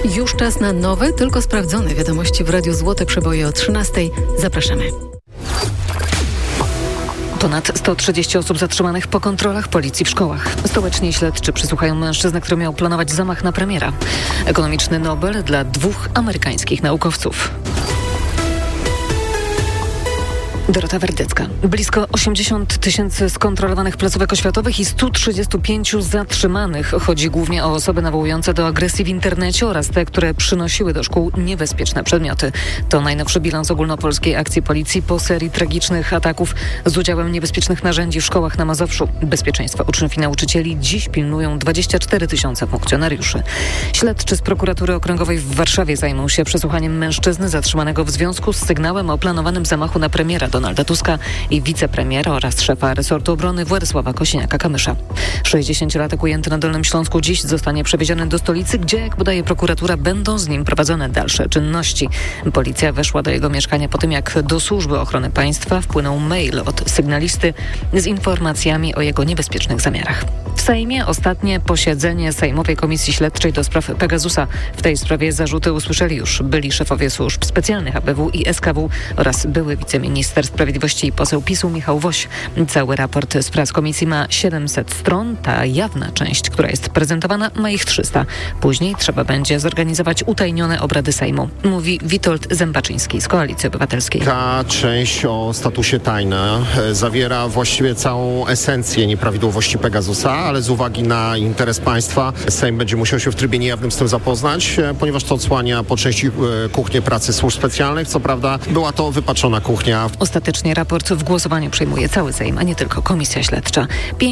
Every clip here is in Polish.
Już czas na nowe, tylko sprawdzone wiadomości w Radiu Złote Przeboje o 13:00. Zapraszamy. Ponad 130 osób zatrzymanych po kontrolach policji w szkołach. Stołeczni śledczy przesłuchają mężczyznę, który miał planować zamach na premiera. Ekonomiczny Nobel dla 2 amerykańskich naukowców. Dorota Werdycka. Blisko 80 000 skontrolowanych placówek oświatowych i 135 zatrzymanych. Chodzi głównie o osoby nawołujące do agresji w internecie oraz te, które przynosiły do szkół niebezpieczne przedmioty. To najnowszy bilans ogólnopolskiej akcji policji po serii tragicznych ataków z udziałem niebezpiecznych narzędzi w szkołach na Mazowszu. Bezpieczeństwa uczniów i nauczycieli dziś pilnują 24 000 funkcjonariuszy. Śledczy z prokuratury okręgowej w Warszawie zajmą się przesłuchaniem mężczyzny zatrzymanego w związku z sygnałem o planowanym zamachu na premiera Donalda Tuska i wicepremiera oraz szefa resortu obrony Władysława Kosiniaka-Kamysza. 60-latek ujęty na Dolnym Śląsku dziś zostanie przewieziony do stolicy, gdzie, jak podaje prokuratura, będą z nim prowadzone dalsze czynności. Policja weszła do jego mieszkania po tym, jak do Służby Ochrony Państwa wpłynął mail od sygnalisty z informacjami o jego niebezpiecznych zamiarach. W Sejmie ostatnie posiedzenie Sejmowej Komisji Śledczej do spraw Pegasusa. W tej sprawie zarzuty usłyszeli już byli szefowie służb specjalnych ABW i SKW oraz były wiceminister sprawiedliwości i poseł PiS-u Michał Woś. Cały raport z prac komisji ma 700 stron. Ta jawna część, która jest prezentowana, ma ich 300. Później trzeba będzie zorganizować utajnione obrady Sejmu, mówi Witold Zębaczyński z Koalicji Obywatelskiej. Ta część o statusie tajne zawiera właściwie całą esencję nieprawidłowości Pegasusa, ale z uwagi na interes państwa Sejm będzie musiał się w trybie niejawnym z tym zapoznać, ponieważ to odsłania po części kuchnię pracy służb specjalnych. Co prawda była to wypaczona kuchnia. Ostatecznie raport w głosowaniu przyjmuje cały Sejm, a nie tylko Komisja Śledcza.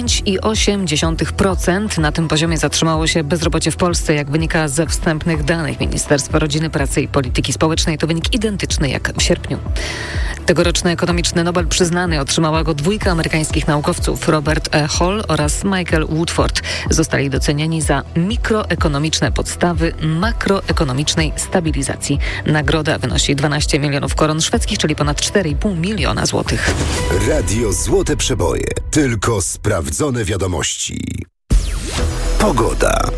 5,8% na tym poziomie zatrzymało się bezrobocie w Polsce. Jak wynika ze wstępnych danych Ministerstwa Rodziny, Pracy i Polityki Społecznej, to wynik identyczny jak w sierpniu. Tegoroczny ekonomiczny Nobel przyznany otrzymała go 2 amerykańskich naukowców, Robert E. Hall oraz Michael Woodford. Zostali docenieni za mikroekonomiczne podstawy makroekonomicznej stabilizacji. Nagroda wynosi 12 milionów koron szwedzkich, czyli ponad 4,5 miliona złotych. Radio Złote Przeboje. Tylko sprawdzone wiadomości. Pogoda.